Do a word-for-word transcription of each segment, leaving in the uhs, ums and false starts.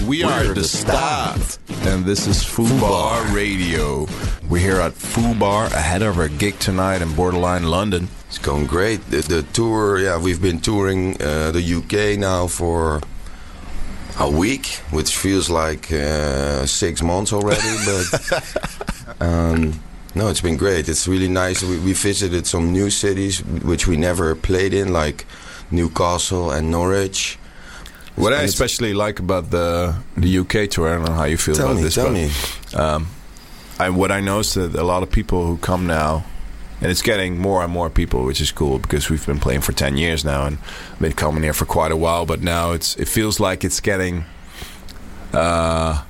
We are We're the the Staat, and this is Fubar Radio. We're here at Fubar ahead of our gig tonight in borderline London. It's going great. The, the tour, yeah, we've been touring uh, the U K now for a week, which feels like uh, six months already. But um, no, it's been great. It's really nice. We, we visited some new cities which we never played in, like Newcastle and Norwich. What I especially like about the the U K tour, I don't know how you feel tell about me, this, tell but me. Um, I, what I noticed that a lot of people who come now, and it's getting more and more people, which is cool because we've been playing for ten years now and been coming here for quite a while. But now it's it feels like it's getting, uh,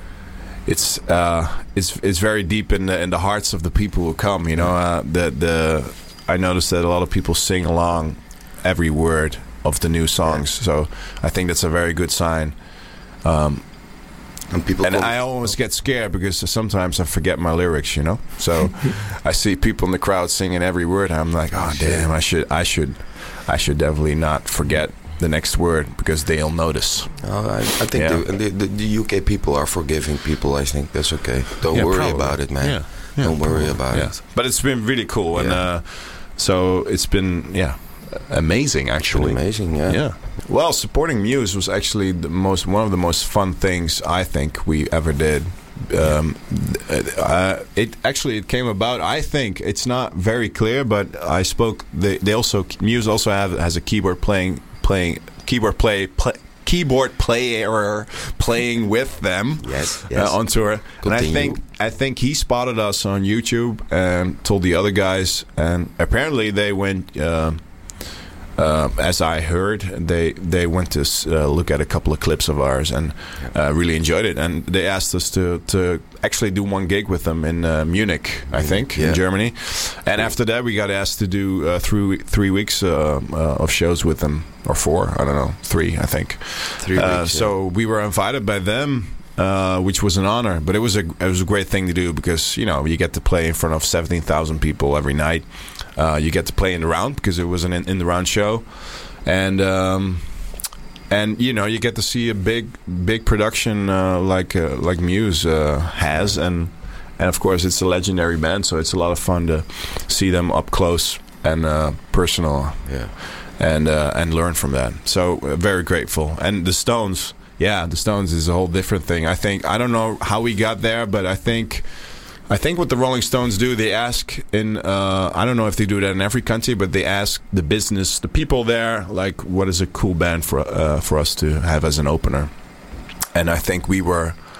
it's uh, it's it's very deep in the in the hearts of the people who come. You know, uh, the the I noticed that a lot of people sing along every word of the new songs, yeah. So I think that's a very good sign. Um, and people and I always get scared because sometimes I forget my lyrics, you know. So I see people in the crowd singing every word. And I'm like, oh damn, I should, I should, I should definitely not forget the next word because they'll notice. Oh, I, I think yeah. the, the, the U K people are forgiving people. I think that's okay. Don't yeah, worry probably. about it, man. Yeah. Yeah, Don't worry probably. about yeah. it. But it's been really cool, and yeah. uh, so it's been yeah. amazing, actually. Amazing, yeah. Yeah. Well, supporting Muse was actually the most one of the most fun things I think we ever did. Um, uh, it actually it came about. I think it's not very clear, but I spoke. They, they also Muse also have has a keyboard playing playing keyboard play. play keyboard player playing with them yes, yes. Uh, on tour. Continue. And I think I think he spotted us on YouTube and told the other guys, and apparently they went. Uh, Uh, as I heard, they they went to uh, look at a couple of clips of ours and uh, really enjoyed it. And they asked us to, to actually do one gig with them in uh, Munich, I think, yeah. in Germany. And after that, we got asked to do uh, three three weeks uh, uh, of shows with them, or four, I don't know, three, I think. Three uh, weeks. So yeah. we were invited by them. Uh, which was an honor, but it was a it was a great thing to do because you know you get to play in front of seventeen thousand people every night. Uh, you get to play in the round because it was an in, in the round show, and um, and you know you get to see a big big production uh, like uh, like Muse uh, has, and and of course it's a legendary band, so it's a lot of fun to see them up close and uh, personal, yeah, and uh, and learn from that. So uh, very grateful, and the Stones. Yeah, the Stones is a whole different thing. I think I don't know how we got there, but I think I think what the Rolling Stones do, they ask in uh, I don't know if they do that in every country, but they ask the business, the people there, like, what is a cool band for uh, for us to have as an opener? And I think we were